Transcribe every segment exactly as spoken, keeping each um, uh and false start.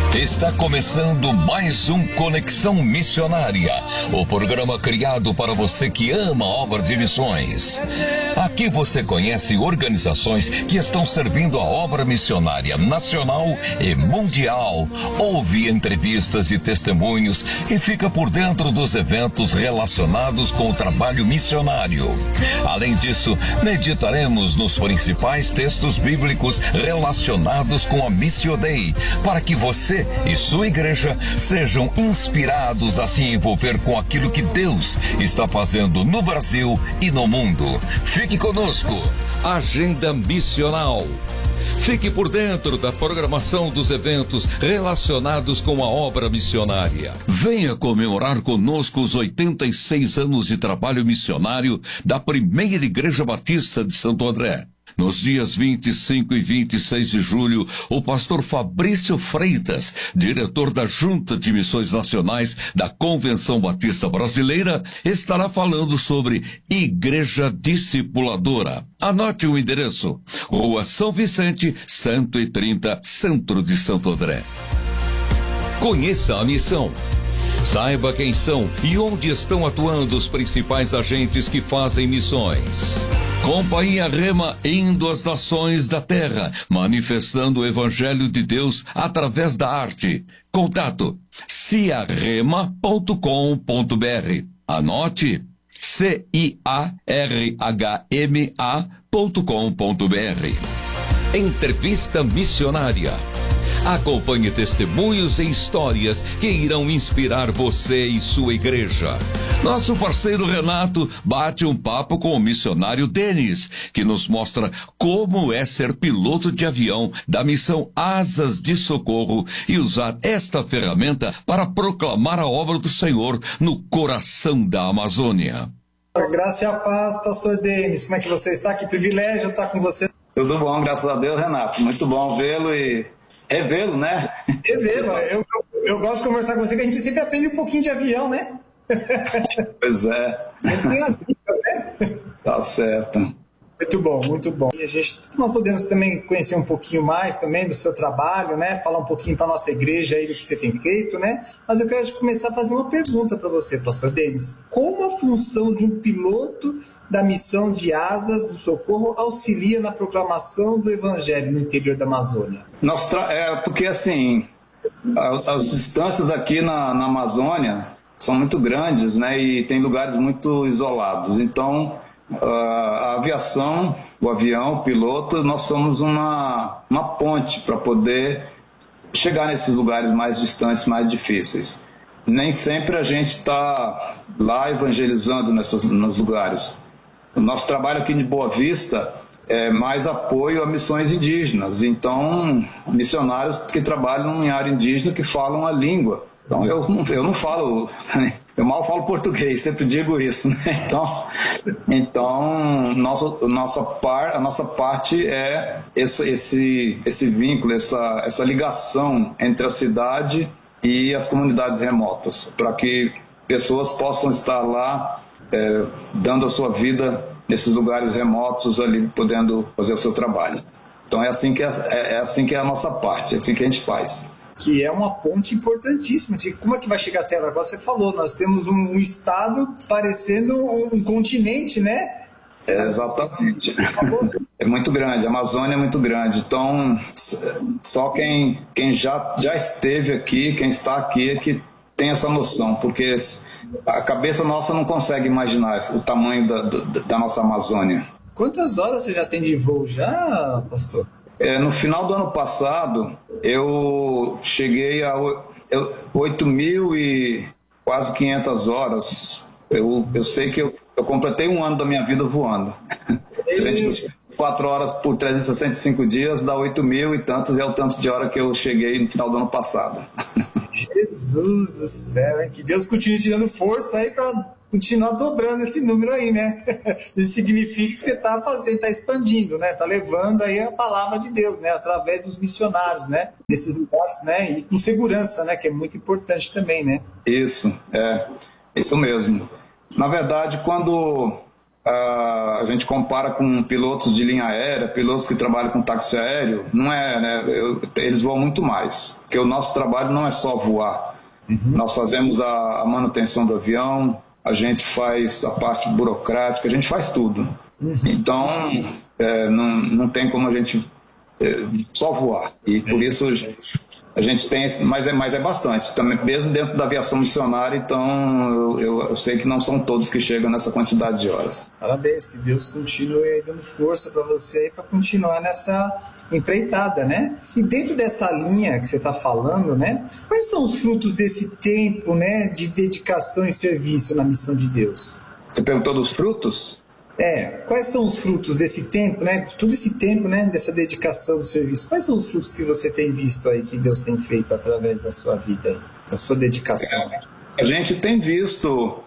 Está começando mais um Conexão Missionária, o programa criado para você que ama a obra de missões. Aqui você conhece organizações que estão servindo a obra missionária nacional e mundial, ouve entrevistas e testemunhos e fica por dentro dos eventos relacionados com o trabalho missionário. Além disso, meditaremos nos principais textos bíblicos relacionados com a Missio Dei, para que você e sua igreja sejam inspirados a se envolver com aquilo que Deus está fazendo no Brasil e no mundo. Fique conosco. Agenda Missional. Fique por dentro da programação dos eventos relacionados com a obra missionária. Venha comemorar conosco os oitenta e seis anos de trabalho missionário da Primeira Igreja Batista de Santo André. Nos dias vinte e cinco e vinte e seis de julho, o pastor Fabrício Freitas, diretor da Junta de Missões Nacionais da Convenção Batista Brasileira, estará falando sobre Igreja Discipuladora. Anote o endereço: Rua São Vicente, cento e trinta, Centro de Santo André. Conheça a missão. Saiba quem são e onde estão atuando os principais agentes que fazem missões. Companhia Rema, indo às nações da terra, manifestando o Evangelho de Deus através da arte. Contato: ciarrema ponto com ponto br. Anote: C I A R H M A ponto com ponto br. Entrevista Missionária. Acompanhe testemunhos e histórias que irão inspirar você e sua igreja. Nosso parceiro Renato bate um papo com o missionário Denis, que nos mostra como é ser piloto de avião da missão Asas de Socorro e usar esta ferramenta para proclamar a obra do Senhor no coração da Amazônia. Graça e a paz, pastor Denis. Como é que você está? Que privilégio estar com você. Tudo bom, graças a Deus, Renato. Muito bom vê-lo e revê-lo, né? Revê-lo. Eu, eu, eu gosto de conversar com você, que a gente sempre aprende um pouquinho de avião, né? Pois é. Sempre tem as dicas, né? Tá certo. Muito bom, muito bom. E a gente, nós podemos também conhecer um pouquinho mais também do seu trabalho, né? Falar um pouquinho para a nossa igreja aí do que você tem feito, né? Mas eu quero começar a fazer uma pergunta para você, pastor Denis. Como a função de um piloto da missão de Asas do Socorro auxilia na proclamação do Evangelho no interior da Amazônia? Nós tra... É porque, assim, as distâncias aqui na, na Amazônia são muito grandes, né? E tem lugares muito isolados. Então, a aviação, o avião, o piloto, nós somos uma, uma ponte para poder chegar nesses lugares mais distantes, mais difíceis. Nem sempre a gente está lá evangelizando nesses, nos lugares. O nosso trabalho aqui de Boa Vista é mais apoio a missões indígenas. Então, missionários que trabalham em área indígena, que falam a língua. Então, eu não, eu não falo, eu mal falo português, sempre digo isso, né? Então, então nossa, nossa par, a nossa parte é esse, esse, esse vínculo, essa, essa ligação entre a cidade e as comunidades remotas, para que pessoas possam estar lá é, dando a sua vida nesses lugares remotos, ali podendo fazer o seu trabalho. Então, é assim que é, é assim que é a nossa parte, é assim que a gente faz. Que é uma ponte importantíssima. Como é que vai chegar até lá? Agora você falou, nós temos um, um estado parecendo um, um continente, né? É, exatamente. É muito grande, a Amazônia é muito grande. Então, só quem, quem já, já esteve aqui, quem está aqui, é que tem essa noção, porque a cabeça nossa não consegue imaginar o tamanho da, da nossa Amazônia. Quantas horas você já tem de voo já, pastor? É, no final do ano passado, eu cheguei a oito mil e quase quinhentas horas. Eu, eu sei que eu, eu completei um ano da minha vida voando. Se a gente quatro horas por trezentos e sessenta e cinco dias, dá oito mil e tantos, é o tanto de hora que eu cheguei no final do ano passado. Jesus do céu, hein? Que Deus continue te dando força aí para continuar dobrando esse número aí, né? Isso significa que você está fazendo, está expandindo, né? Está levando aí a palavra de Deus, né? Através dos missionários, né? Nesses lugares, né? E com segurança, né? Que é muito importante também, né? Isso, é. Isso mesmo. Na verdade, quando a gente compara com pilotos de linha aérea, pilotos que trabalham com táxi aéreo, não é, né? Eu, eles voam muito mais, porque o nosso trabalho não é só voar. Uhum. Nós fazemos a, a manutenção do avião, a gente faz a parte burocrática, a gente faz tudo. Uhum. Então, é, não, não tem como a gente é, só voar. E por isso a gente tem, mas é, mas é bastante, também, mesmo dentro da aviação missionária, então eu, eu sei que não são todos que chegam nessa quantidade de horas. Parabéns, que Deus continue aí dando força para você aí para continuar nessa empreitada, né? E dentro dessa linha que você está falando, né? Quais são os frutos desse tempo, né, de dedicação e serviço na missão de Deus? Você perguntou dos frutos? É, quais são os frutos desse tempo, né? De todo esse tempo, né? Dessa dedicação do serviço. Quais são os frutos que você tem visto aí, que Deus tem feito através da sua vida, da sua dedicação? É, a gente tem visto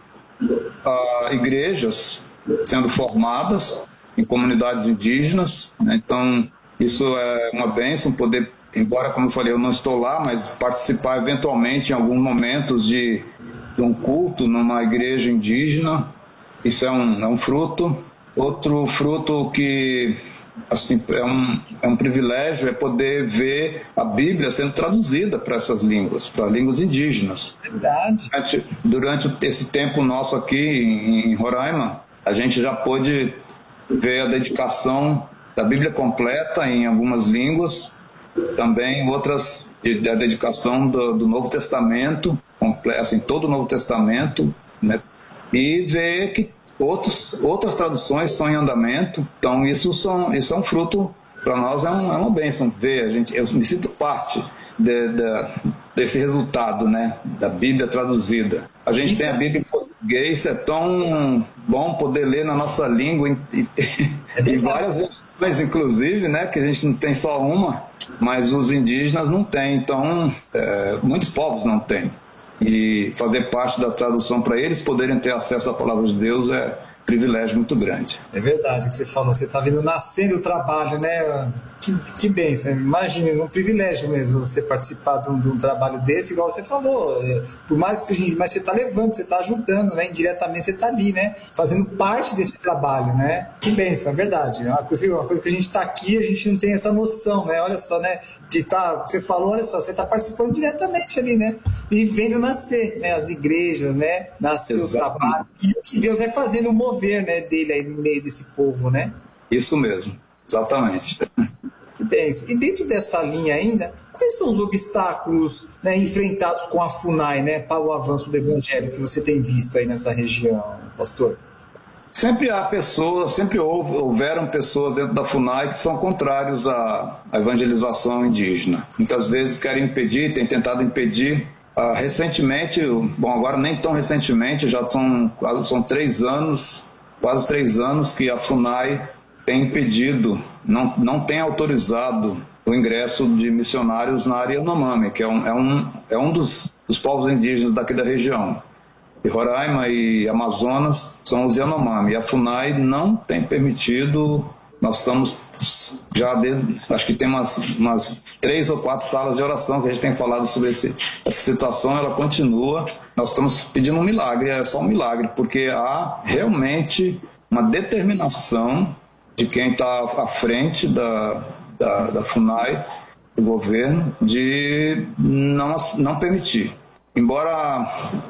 uh, igrejas sendo formadas em comunidades indígenas, né? Então isso é uma bênção, poder, embora, como eu falei, eu não estou lá, mas participar eventualmente em alguns momentos de, de um culto numa igreja indígena. Isso é um, é um fruto. Outro fruto que assim, é, um, é um privilégio é poder ver a Bíblia sendo traduzida para essas línguas, para línguas indígenas. Verdade. Durante, durante esse tempo nosso aqui em, em Roraima, a gente já pôde ver a dedicação da Bíblia completa em algumas línguas, também outras, a dedicação do, do Novo Testamento, assim, todo o Novo Testamento, né? E ver que outros, outras traduções estão em andamento. Então isso, são, isso é um fruto, para nós é, um, é uma bênção ver, a gente, eu me sinto parte de, de, desse resultado, né, da Bíblia traduzida. A gente tem a Bíblia em português, é tão bom poder ler na nossa língua em, em várias versões, inclusive, né, que a gente não tem só uma, mas os indígenas não têm, então é, muitos povos não têm. E fazer parte da tradução para eles poderem ter acesso à palavra de Deus é um privilégio muito grande. É verdade o que você falou, você está vendo nascendo o trabalho, né? Que, que bênção, imagina, um privilégio mesmo você participar de um, de um trabalho desse, igual você falou, por mais que seja, mas você está levando, você está ajudando, né? Indiretamente você está ali, né? Fazendo parte desse trabalho, né? Que bênção, é verdade, é uma coisa, uma coisa que a gente está aqui, a gente não tem essa noção, né? Olha só, né? De tá, você falou, olha só, você está participando diretamente ali, né? E vendo nascer, né? As igrejas, né? Nascer o trabalho, e que Deus vai fazendo o mover, né? Dele aí no meio desse povo, né? Isso mesmo, exatamente. Que bênção. E dentro dessa linha ainda, quais são os obstáculos, né, enfrentados com a FUNAI, né, para o avanço do Evangelho que você tem visto aí nessa região, pastor? Sempre há pessoas, sempre houve, houveram pessoas dentro da FUNAI que são contrários à, à evangelização indígena. Muitas vezes querem impedir, têm tentado impedir. Ah, recentemente, bom, agora nem tão recentemente, já são, são três anos, quase três anos que a FUNAI tem impedido, não, não tem autorizado o ingresso de missionários na área Yanomami, que é um, é um, é um dos, dos povos indígenas daqui da região. E Roraima e Amazonas são os Yanomami. E a FUNAI não tem permitido, nós estamos já desde, acho que tem umas, umas três ou quatro salas de oração que a gente tem falado sobre esse, essa situação, ela continua. Nós estamos pedindo um milagre, é só um milagre, porque há realmente uma determinação de quem está à frente da, da, da FUNAI, do governo, de não, não permitir. Embora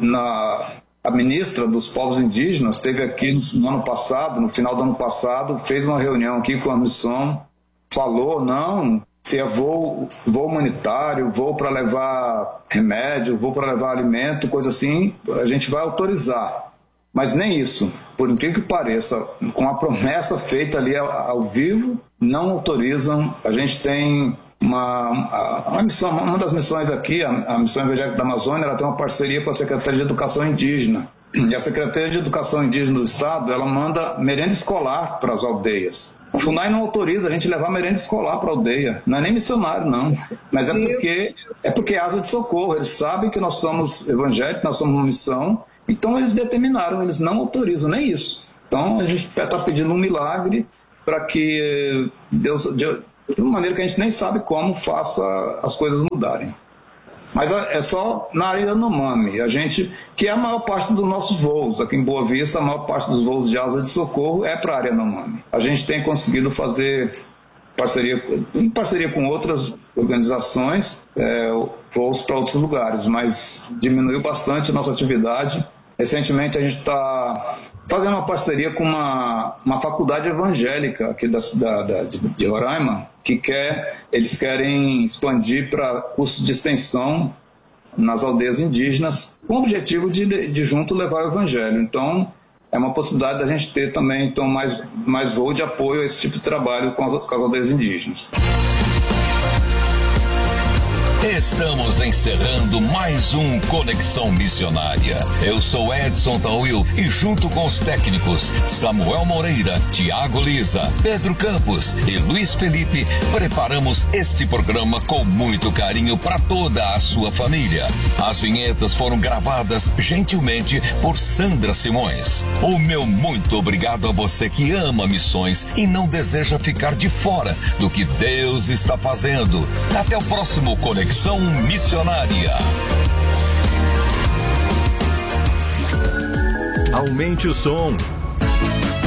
na, a ministra dos povos indígenas esteve aqui no, no ano passado, no final do ano passado, fez uma reunião aqui com a missão, falou, não, se é voo, voo humanitário, voo para levar remédio, voo para levar alimento, coisa assim, a gente vai autorizar. Mas nem isso, por incrível que pareça, com a promessa feita ali ao vivo, não autorizam. A gente tem uma, uma missão, uma das missões aqui, a, a Missão Evangélica da Amazônia, ela tem uma parceria com a Secretaria de Educação Indígena. E a Secretaria de Educação Indígena do Estado, ela manda merenda escolar para as aldeias. A FUNAI não autoriza a gente levar merenda escolar para a aldeia. Não é nem missionário, não. Mas é porque é porque é asa de socorro. Eles sabem que nós somos evangélicos, nós somos uma missão. Então eles determinaram, eles não autorizam nem isso. Então a gente está pedindo um milagre para que Deus, de uma maneira que a gente nem sabe como, faça as coisas mudarem. Mas é só na área Yanomami, a gente, que é a maior parte dos nossos voos. Aqui em Boa Vista, a maior parte dos voos de asa de socorro é para a área Yanomami. A gente tem conseguido fazer parceria, em parceria com outras organizações, é, voos para outros lugares, mas diminuiu bastante a nossa atividade. Recentemente a gente está fazendo uma parceria com uma, uma faculdade evangélica aqui da cidade de, de Roraima, que quer, eles querem expandir para curso de extensão nas aldeias indígenas, com o objetivo de, de junto levar o evangelho. Então, é uma possibilidade da gente ter também então, mais, mais voo de apoio a esse tipo de trabalho com as, com as aldeias indígenas. Estamos encerrando mais um Conexão Missionária. Eu sou Edson Tauil e junto com os técnicos Samuel Moreira, Tiago Lisa, Pedro Campos e Luiz Felipe, preparamos este programa com muito carinho para toda a sua família. As vinhetas foram gravadas gentilmente por Sandra Simões. O meu muito obrigado a você que ama missões e não deseja ficar de fora do que Deus está fazendo. Até o próximo Conexão Missionária. Aumente o som.